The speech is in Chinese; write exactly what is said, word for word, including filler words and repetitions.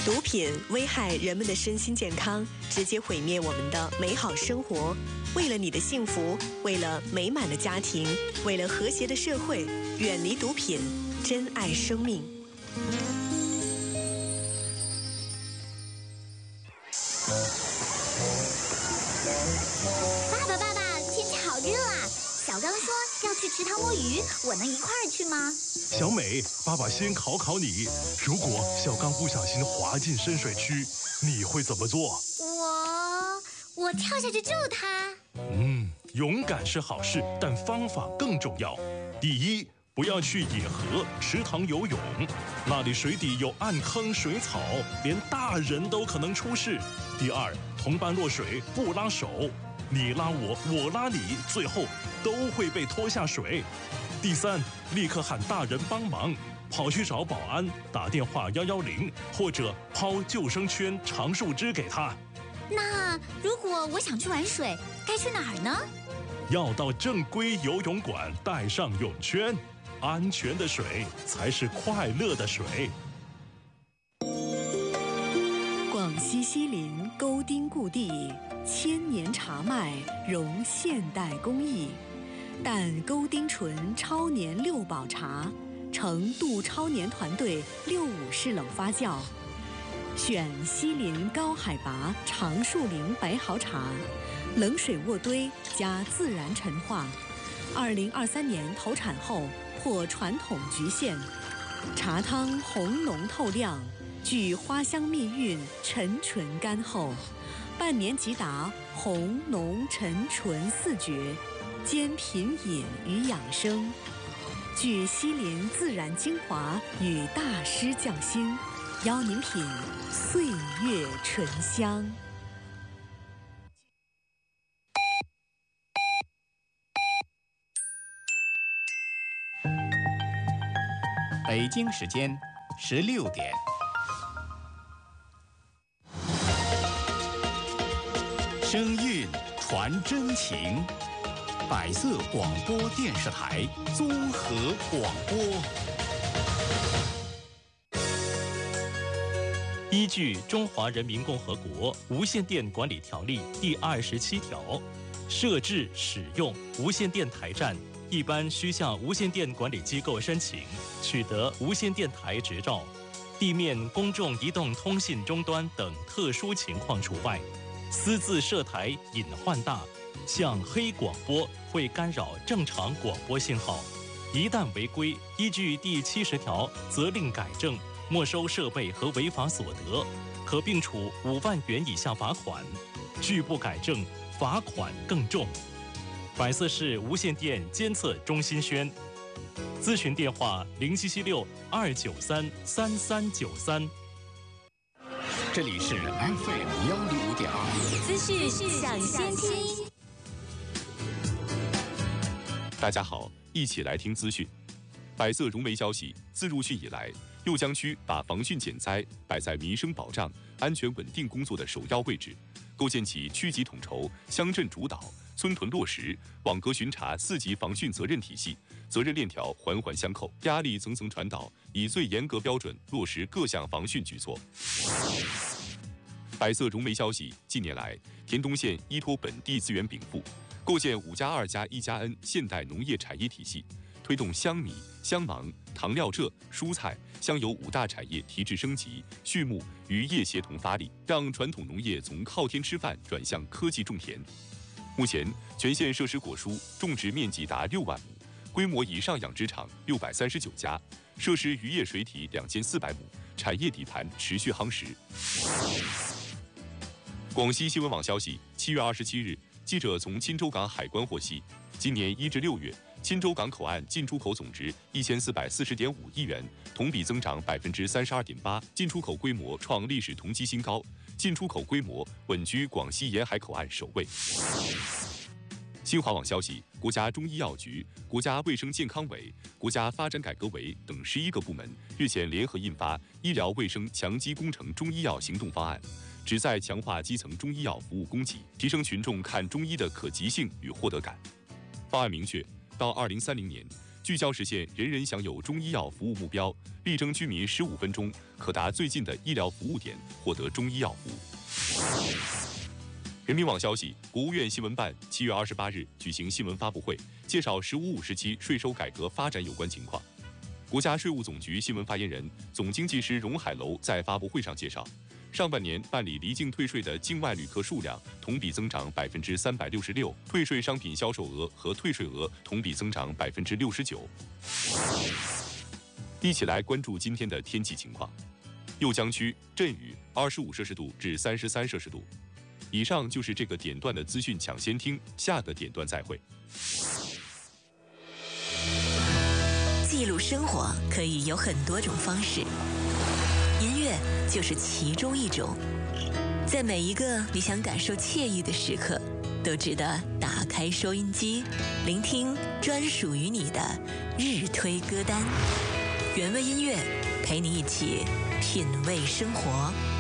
毒品危害人们的身心健康，直接毁灭我们的美好生活。为了你的幸福，为了美满的家庭，为了和谐的社会，远离毒品，珍爱生命。 爸爸，爸爸，天气好热啊！小刚说要去池塘摸鱼，我能一块儿去吗？ 小美，爸爸先考考你，如果小刚不小心滑进深水区，你会怎么做？ 我我跳下去救他。 嗯，勇敢是好事，但方法更重要。第一，不要去野河、池塘游泳，那里水底有暗坑、水草，连大人都可能出事。第二，同伴落水不拉手，你拉我，我拉你，最后都会被拖下水。第三，立刻喊大人帮忙，跑去找保安，打电话一一零，或者抛救生圈、长树枝给他。 那如果我想去玩水，该去哪儿呢？ 要到正规游泳馆，带上泳圈。安全的水才是快乐的水。 广西西林沟丁故地，千年茶麦融现代工艺，但沟丁醇超年六保茶，成杜超年团队六五式冷发酵，选西林高海拔长树林白毫茶，冷水渥堆加自然陈化。二零二三年投产后破传统局限，茶汤红浓透亮，具花香蜜韵，沉醇甘厚，半年即达红浓沉醇四绝，兼品饮与养生，具西林自然精华与大师匠心，邀您品岁月醇香。 北京时间十六点。声韵传真情，百色广播电视台综合广播。 依据《中华人民共和国无线电管理条例》第二十七条，设置使用无线电台站一般需向无线电管理机构申请，取得无线电台执照。地面公众移动通信终端等特殊情况除外。私自设台隐患大，像黑广播会干扰正常广播信号。一旦违规，依据第七十条责令改正，没收设备和违法所得，可并处五万元以下罚款。拒不改正，罚款更重。百色市无线电监测中心宣，咨询电话零七七六二九三三三九三。 这里是 F M 幺零五点二， 资讯抢先听。 大家好，一起来听资讯。百色融媒消息，自入汛以来，酉江区把防汛减灾摆在民生保障、安全稳定工作的首要位置，构建起区级统筹、乡镇主导、村屯落实、网格巡查四级防汛责任体系，责任链条环环相扣，压力层层传导，以最严格标准落实各项防汛举措。百色融媒消息，近年来，田东县依托本地资源禀赋，构建五加二加一加 N 现代农业产业体系，推动香米、香芒、糖料蔗、蔬菜、香油五大产业提质升级，畜牧、渔业协同发力，让传统农业从靠天吃饭转向科技种田。目前，全县设施果蔬种植面积达六万亩，规模以上养殖场六百三十九家，设施渔业水体两千四百亩，产业底盘持续夯实。广西新闻网消息，七月二十七日，记者从钦州港海关获悉，今年一至六月，钦州港口岸进出口总值一千四百四十点五亿元，同比增长百分之三十二点八，进出口规模创历史同期新高，进出口规模稳居广西沿海口岸首位。新华网消息，国家中医药局、国家卫生健康委、国家发展改革委等十一个部门日前联合印发《医疗卫生强基工程中医药行动方案》，旨在强化基层中医药服务供给，提升群众看中医的可及性与获得感。方案明确，到二零三零年， 聚焦实现人人享有中医药服务目标，力争居民十五分钟可达最近的医疗服务点获得中医药服务。人民网消息，国务院新闻办七月二十八日举行新闻发布会，介绍“十五五”时期税收改革发展有关情况。国家税务总局新闻发言人、总经济师荣海楼在发布会上介绍，上半年办理离境退税的境外旅客数量同比增长百分之三百六十六，退税商品销售额和退税额同比增长百分之六十九。一起来关注今天的天气情况：右江区阵雨，二十五摄氏度至三十三摄氏度。以上就是这个点段的资讯抢先听，下个点段再会。 记录生活可以有很多种方式，音乐就是其中一种。在每一个你想感受惬意的时刻，都值得打开收音机，聆听专属于你的日推歌单。原味音乐陪你一起品味生活。